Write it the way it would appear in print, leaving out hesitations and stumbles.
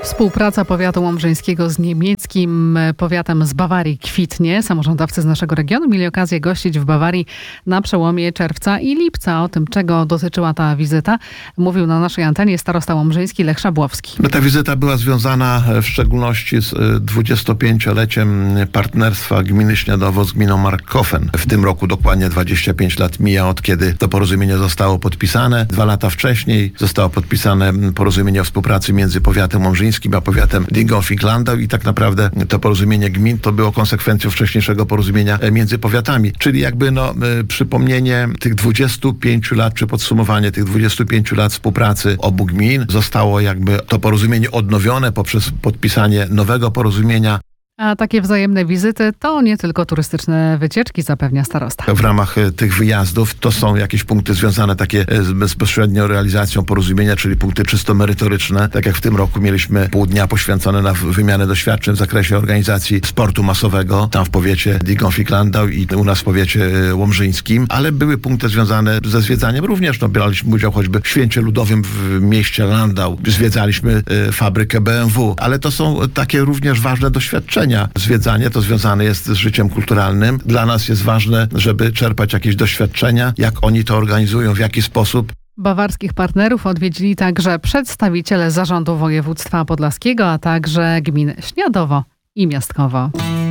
Współpraca powiatu łomżyńskiego z niemieckim powiatem z Bawarii kwitnie. Samorządowcy z naszego regionu mieli okazję gościć w Bawarii na przełomie czerwca i lipca. O tym, czego dotyczyła ta wizyta, mówił na naszej antenie starosta łomżyński Lech Szabłowski. Ta wizyta była związana w szczególności z 25-leciem partnerstwa gminy Śniadowo z gminą Markkofen. W tym roku dokładnie 25 lat mija, od kiedy to porozumienie zostało podpisane. 2 lata wcześniej zostało podpisane porozumienie o współpracy między powiatem łomżyńskim a powiatem Dingolfing-Landau i tak naprawdę to porozumienie gmin to było konsekwencją wcześniejszego porozumienia między powiatami. Czyli jakby przypomnienie tych 25 lat, czy podsumowanie tych 25 lat współpracy obu gmin. Zostało jakby to porozumienie odnowione poprzez podpisanie nowego porozumienia. A takie wzajemne wizyty to nie tylko turystyczne wycieczki, zapewnia starosta. W ramach tych wyjazdów to są jakieś punkty związane takie z bezpośrednią realizacją porozumienia, czyli punkty czysto merytoryczne. Tak jak w tym roku mieliśmy pół dnia poświęcone na wymianę doświadczeń w zakresie organizacji sportu masowego, tam w powiecie Dingolfing-Landau i u nas w powiecie łomżyńskim, ale były punkty związane ze zwiedzaniem również. Braliśmy udział choćby w święcie ludowym w mieście Landau. Zwiedzaliśmy fabrykę BMW, ale to są takie również ważne doświadczenia. Zwiedzanie to związane jest z życiem kulturalnym. Dla nas jest ważne, żeby czerpać jakieś doświadczenia, jak oni to organizują, w jaki sposób. Bawarskich partnerów odwiedzili także przedstawiciele zarządu województwa podlaskiego, a także gmin Śniadowo i Miastkowo.